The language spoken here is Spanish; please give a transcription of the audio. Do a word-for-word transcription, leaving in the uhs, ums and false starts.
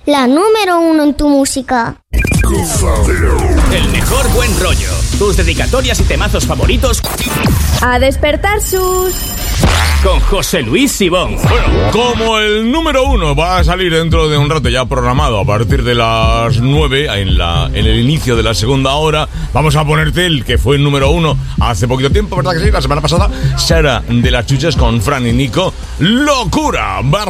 la número uno en tu música. El mejor buen rollo, tus dedicatorias y temazos favoritos. A despertar sus... Con José Luis Sibón. Bueno, como el número uno va a salir dentro de un rato ya programado a partir de las nueve, en, la, en el inicio de la segunda hora, vamos a ponerte el que fue el número uno hace poquito tiempo, ¿verdad que sí? La semana pasada, Sara de las Chuches con Fran y Nico. ¡Locura!